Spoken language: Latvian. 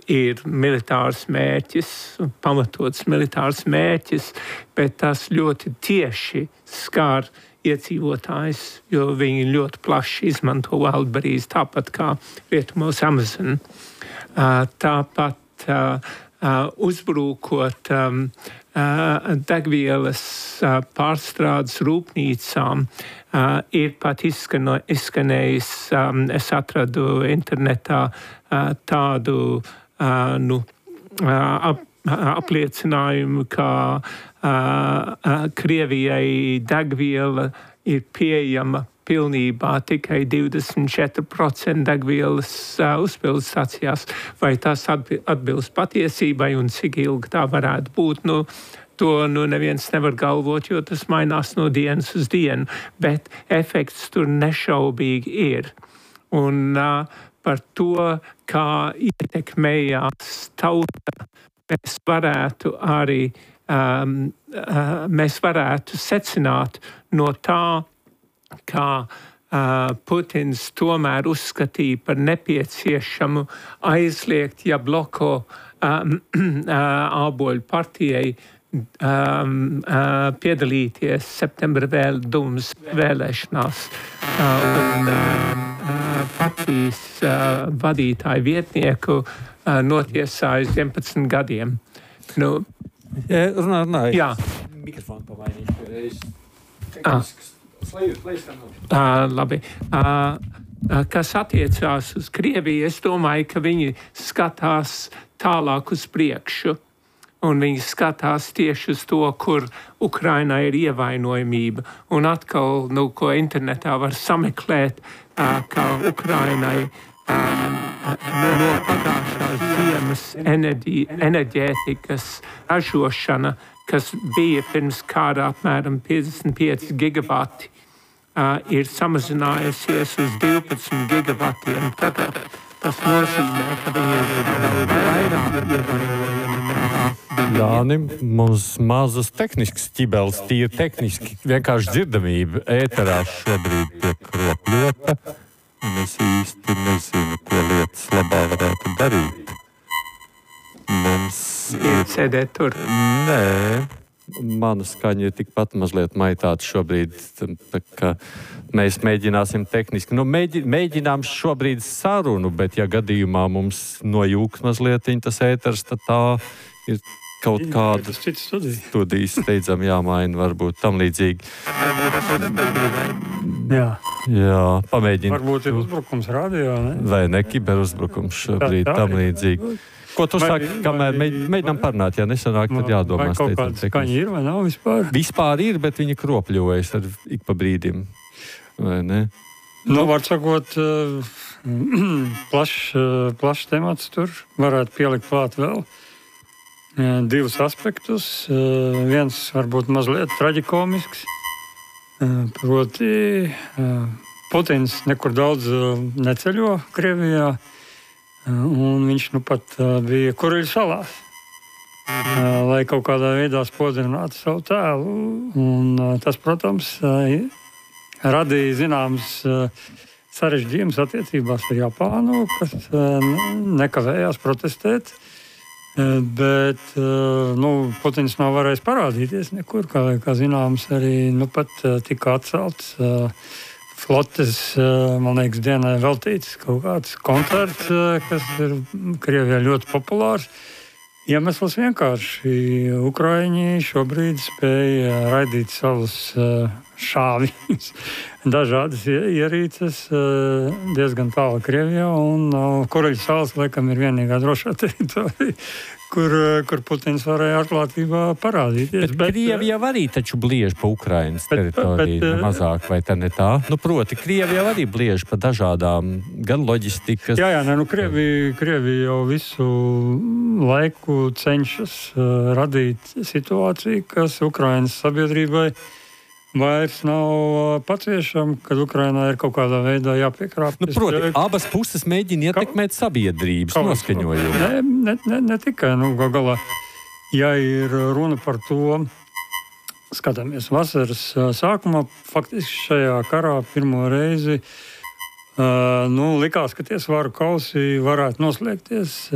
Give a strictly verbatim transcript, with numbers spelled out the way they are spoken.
ir militārs mērķis, pamatots militārs mērķis, bet tas ļoti tieši skār iedzīvotājs, jo viņi ļoti plaši izmanto wildberries, tāpat kā rietumos Amazon. Uh, tāpat uh, uh, uzbrūkot um, uh, degvielas uh, pārstrādes rūpnīcām, uh, ir pat izskano, izskanējis, um, es atradu internetā uh, tādu uh, nu, uh, ap, apliecinājumu, ka uh, uh, Krievijai degviela ir pieejama pilnībā tikai divdesmit četri procenti degvielas uh, uzpildes stacijās. Vai tas atbilst patiesībai un cik ilgi tā varētu būt? Nu, to nu, neviens nevar galvot, jo tas mainās no dienas uz dienu, bet efekts tur nešaubīgi ir. Un uh, par to, kā ietekmējās tauta, mēs varētu arī um, uh, mēs varētu secināt no tā, kā uh, Putins tomēr uzskatīja par nepieciešamu aizliegt Jabloko um, uh, āboļu partijai um, uh, piedalīties septembra vēl, dūmas vēlēšanās. Uh, un uh, partijas uh, vadītāju vietnieku uh, notiesāja uz vienpadsmit gadiem. Nu, ja, runā, runā. Jā. Mikrofonu pamainīšu reiz. Tehnisks. Uh, labi. Uh, uh, kas attiecās uz Krieviju, es domāju, ka viņi skatās tālāk uz priekšu. Un viņi skatās tieši uz to, kur Ukrainā ir ievainojamība. Un atkal, nu, ko internetā var sameklēt, uh, kā Ukrainai uh, no pagājušās ziemas enerģi, enerģētikas ražošana, kas bija pirms kāda apmēram piecdesmit pieci gigavati, uh, ir samazinājusies uz divpadsmit gigavatiem. Tad tas nozīmē, ka viņi ir vairāk ievainojami. Jānim, mums mazas tehniskas ķibeles, tīri tehniski, vienkārši dzirdamība ēterā šobrīd tiek kropļota, un es īsti nezinu, ko lietas labā varētu darīt. Mums ir sēdēt tur. Nē, mana skaņa ir tikpat mazliet maitāta šobrīd, tā kā mēs mēģināsim tehniski. Nu, mēģi, mēģinām šobrīd sarunu, bet ja gadījumā mums nojūks mazliet tas ēters, tad tā ir kaut kāda studijas steidzam jāmaina, varbūt tam līdzīgi. Jā. Jā, pamēģināt. Varbūt ir uzbrukums radio, ne? Vai ne kiberuzbrukums šobrīd, tā, tā, tam līdzīgi. Ko tu vai, saki, kamēr mēģinām parunāt, ja nesanāk, tad jādomā. Vai kaut kāda skaņa ir vai nav vispār? Vispār ir, bet viņa kropļojas ar ik pa brīdim. Vai ne? Nu, var sakot, plašs plaš temats tur. Varētu pielikt klāt vēl divus aspektus. Viens varbūt mazliet traģikomisks. Proti, Putins nekur daudz neceļo Krievijā. Un viņš nu pat uh, bija Kuriļu salās, uh, lai kaut kādā veidā spodrinātu savu tēlu. Un, uh, tas, protams, uh, radīja zināmas uh, sarežģījumus attiecībās ar Japānu, kas uh, nekavējās protestēt. Uh, bet uh, nu, Putins nav varējis parādīties nekur, kā, kā zināms, arī nu, pat uh, tika atcelts. Uh, Flotes, man liekas, dienai veltīts kaut kāds koncerts, kas ir Krievijā ļoti populārs. Iemesls vienkārši. Ukraiņi šobrīd spēja raidīt savus šāviņus, dažādas ierīces diezgan tālu Krievijā, un Kuriļu salas, laikam, ir vienīgā drošā teritorija, kur, kur Putins varēja atklātībā parādīties. Bet, bet Krievija arī taču bliež pa Ukrainas teritoriju, bet, mazāk, vai tā ne tā? Nu, proti, Krievija arī bliež pa dažādām, gan loģistikas... Jā, jā, ne, nu, Krievija, Krievija jau visu laiku cenšas uh, radīt situāciju, kas Ukrainas sabiedrībai vairs nav paciešama, kad Ukrainā ir kaut kādā veidā jāpiekrāpjas. Nu, proti, abas puses mēģina ietekmēt sabiedrības Ka... noskaņojumu. Ne, ne, ne, ne tikai, nu, galā, ja ir runa par to, skatāmies vasaras sākumā, faktiski šajā karā pirmo reizi, uh, nu, likās, ka tie svaru kausi varētu noslēgties